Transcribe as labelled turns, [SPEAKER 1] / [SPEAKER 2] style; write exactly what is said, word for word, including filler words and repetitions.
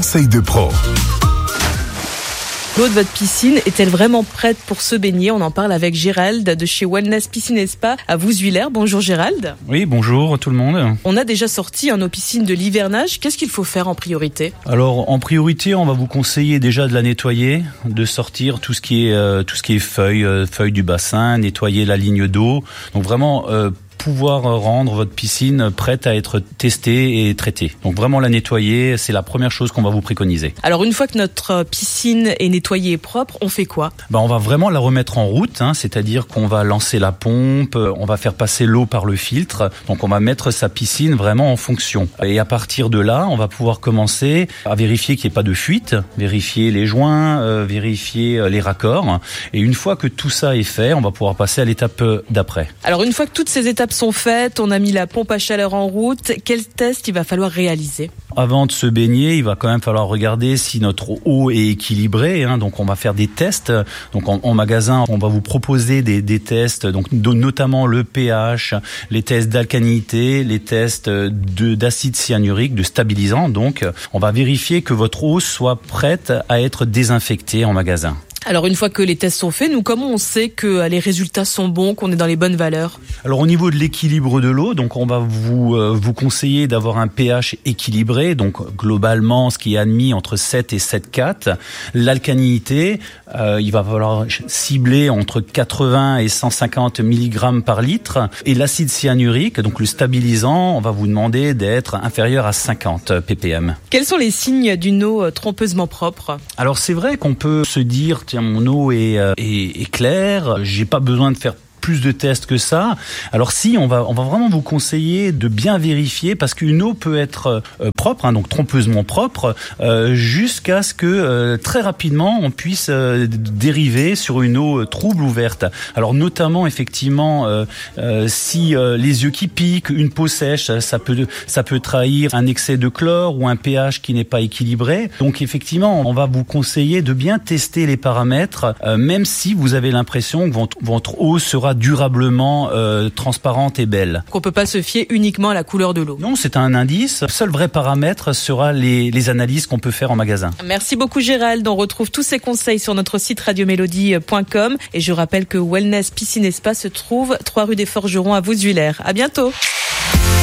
[SPEAKER 1] conseils de pro.
[SPEAKER 2] L'eau de votre piscine est-elle vraiment prête pour se baigner? On en parle avec Gérald de chez Wellness Piscine et Spa à Vouswiller. Bonjour Gérald.
[SPEAKER 3] Oui, bonjour tout le monde.
[SPEAKER 2] On a déjà sorti hein, nos piscines de l'hivernage. Qu'est-ce qu'il faut faire en priorité?
[SPEAKER 3] Alors en priorité, on va vous conseiller déjà de la nettoyer, de sortir tout ce qui est euh, tout ce qui est feuilles, euh, feuilles du bassin, nettoyer la ligne d'eau. Donc vraiment euh, pouvoir rendre votre piscine prête à être testée et traitée. Donc vraiment la nettoyer, c'est la première chose qu'on va vous préconiser.
[SPEAKER 2] Alors une fois que notre piscine est nettoyée et propre, on fait quoi?
[SPEAKER 3] Ben, on va vraiment la remettre en route, hein, c'est-à-dire qu'on va lancer la pompe, on va faire passer l'eau par le filtre, donc on va mettre sa piscine vraiment en fonction. Et à partir de là, on va pouvoir commencer à vérifier qu'il n'y ait pas de fuite, vérifier les joints, euh, vérifier les raccords. Et une fois que tout ça est fait, on va pouvoir passer à l'étape d'après.
[SPEAKER 2] Alors une fois que toutes ces étapes sont faites, on a mis la pompe à chaleur en route, quel test il va falloir réaliser?
[SPEAKER 3] Avant de se baigner, il va quand même falloir regarder si notre eau est équilibrée, hein, donc on va faire des tests. Donc en, en magasin, on va vous proposer des, des tests, donc notamment le pH, les tests d'alcalinité, les tests de, d'acide cyanurique, de stabilisant. Donc on va vérifier que votre eau soit prête à être désinfectée en magasin.
[SPEAKER 2] Alors une fois que les tests sont faits, nous comment on sait que les résultats sont bons, qu'on est dans les bonnes valeurs?
[SPEAKER 3] Alors au niveau de l'équilibre de l'eau, donc on va vous euh, vous conseiller d'avoir un pH équilibré, donc globalement ce qui est admis entre sept et sept virgule quatre. L'alcalinité, euh, il va falloir cibler entre quatre-vingts et cent cinquante milligrammes par litre. Et l'acide cyanurique, donc le stabilisant, on va vous demander d'être inférieur à cinquante ppm.
[SPEAKER 2] Quels sont les signes d'une eau trompeusement propre?
[SPEAKER 3] Alors c'est vrai qu'on peut se dire tiens, mon eau est, euh, est, est claire, j'ai pas besoin de faire plus de tests que ça. Alors si, on va on va vraiment vous conseiller de bien vérifier parce qu'une eau peut être euh, propre, hein, donc trompeusement propre, euh, jusqu'à ce que euh, très rapidement on puisse euh, dériver sur une eau trouble ou verte. Alors notamment effectivement euh, euh, si euh, les yeux qui piquent, une peau sèche, ça peut ça peut trahir un excès de chlore ou un pH qui n'est pas équilibré. Donc effectivement, on va vous conseiller de bien tester les paramètres, euh, même si vous avez l'impression que votre, votre eau sera durablement euh, transparente et belle.
[SPEAKER 2] Qu'on peut pas se fier uniquement à la couleur de l'eau.
[SPEAKER 3] Non, c'est un indice. Le seul vrai paramètre sera les, les analyses qu'on peut faire en magasin.
[SPEAKER 2] Merci beaucoup Gérald. On retrouve tous ces conseils sur notre site radio mélodie point com et je rappelle que Wellness Piscine et Spa se trouve trois rue des Forgerons à Vouswiller. À bientôt.